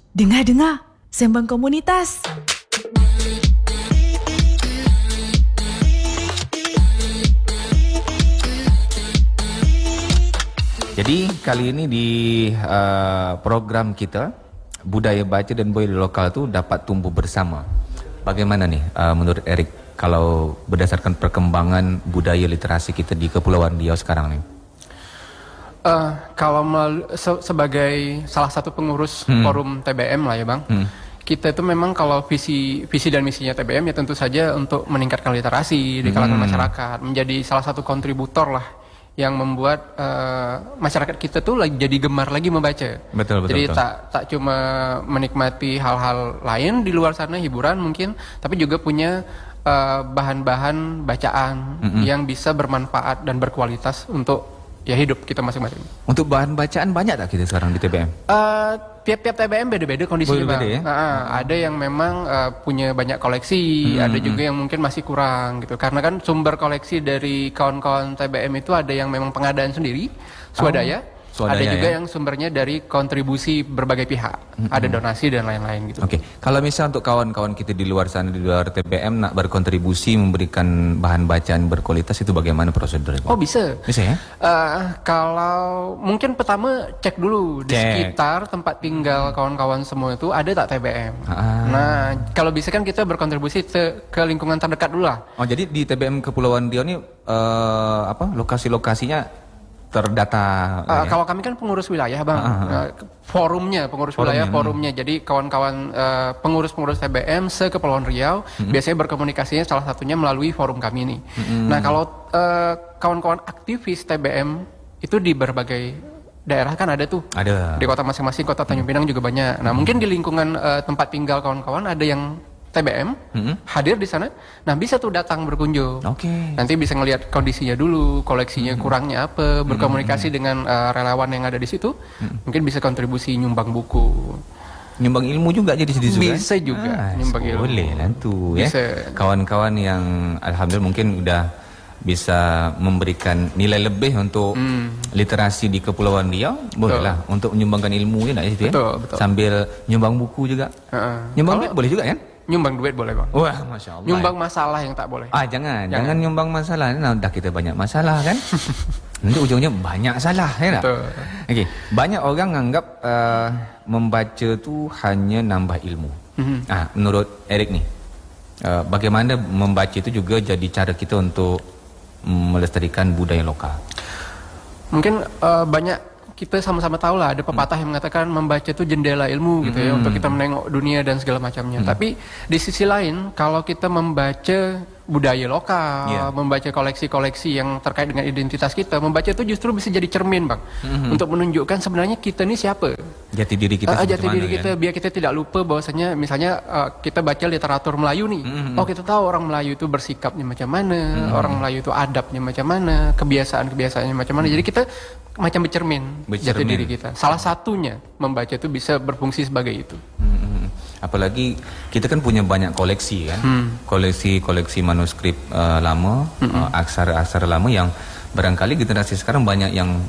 Dengar-dengar, sembang komunitas. Jadi kali ini di program kita, budaya baca dan budaya lokal itu dapat tumbuh bersama. Bagaimana nih menurut Erik kalau berdasarkan perkembangan budaya literasi kita di Kepulauan Riau sekarang nih? Kalau sebagai salah satu pengurus forum TBM lah ya Bang, kita itu memang kalau visi dan misinya TBM ya tentu saja untuk meningkatkan literasi di kalangan masyarakat, menjadi salah satu kontributor lah yang membuat masyarakat kita tuh jadi gemar lagi membaca. Betul. Jadi tak cuma menikmati hal-hal lain di luar sana, hiburan mungkin, tapi juga punya bahan-bahan bacaan yang bisa bermanfaat dan berkualitas untuk ya hidup kita masing-masing. Untuk bahan bacaan banyak tak kita sekarang di TBM? Tiap-tiap TBM beda-beda kondisinya Bang. Ya? Ada yang memang punya banyak koleksi, ada juga yang mungkin masih kurang gitu. Karena kan sumber koleksi dari kawan-kawan TBM itu ada yang memang pengadaan sendiri, swadaya. Ada juga yang sumbernya dari kontribusi berbagai pihak, ada donasi dan lain-lain gitu. Oke, kalau misal untuk kawan-kawan kita di luar sana, di luar TBM nak berkontribusi memberikan bahan bacaan berkualitas itu bagaimana prosedurnya? Oh bisa. Bisa ya? Kalau mungkin pertama cek dulu di sekitar tempat tinggal kawan-kawan semua itu ada tak TBM. Nah kalau bisa kan kita berkontribusi ke lingkungan terdekat dulu lah. Oh jadi di TBM Kepulauan Riau ini lokasi-lokasinya terdata. Kalau kami kan pengurus wilayah Bang, pengurus wilayah forumnya. Jadi kawan-kawan pengurus TBM se-Kepulauan Riau biasanya berkomunikasinya salah satunya melalui forum kami ini. Nah kalau kawan-kawan aktivis TBM itu di berbagai daerah kan ada tuh. Ada. Di kota masing-masing, kota Tanjung Pinang juga banyak. Nah mungkin di lingkungan tempat tinggal kawan-kawan ada yang TBM hadir di sana, nah bisa tuh datang berkunjung. Nanti bisa ngelihat kondisinya dulu, koleksinya kurangnya apa, berkomunikasi dengan relawan yang ada di situ, mungkin bisa kontribusi nyumbang buku, nyumbang ilmu juga jadi situ kan? Bisa juga nyumbang ilmu. Boleh lah tuh ya. Kawan-kawan yang alhamdulillah mungkin udah bisa memberikan nilai lebih untuk literasi di Kepulauan Riau, bolehlah untuk menyumbangkan ilmu ya, betul. Sambil nyumbang buku juga. Nyumbang duit boleh juga kan? Nyumbang duit boleh Bang. Wah, Masya Allah. Nyumbang masalah yang tak boleh. Jangan nyumbang masalah. Nah, udah kita banyak masalah kan. Nanti ujungnya banyak salah ya. Okey, banyak orang anggap membaca tu hanya nambah ilmu. Menurut Erik nih, bagaimana membaca itu juga jadi cara kita untuk melestarikan budaya lokal? Mungkin banyak kita sama-sama tahu lah ada pepatah yang mengatakan membaca itu jendela ilmu gitu ya, untuk kita menengok dunia dan segala macamnya. Tapi di sisi lain kalau kita membaca budaya lokal, membaca koleksi-koleksi yang terkait dengan identitas kita, membaca itu justru bisa jadi cermin Bang, untuk menunjukkan sebenarnya kita ini siapa, jati diri kita, biar kita tidak lupa bahwasanya misalnya kita baca literatur Melayu nih, kita tahu orang Melayu itu bersikapnya macam mana, orang Melayu itu adabnya macam mana, kebiasaan-kebiasaannya macam mana. Jadi kita macam bercermin jati diri kita. Salah satunya membaca itu bisa berfungsi sebagai itu. Apalagi kita kan punya banyak koleksi kan, koleksi manuskrip lama, aksara-aksara lama yang barangkali generasi sekarang banyak yang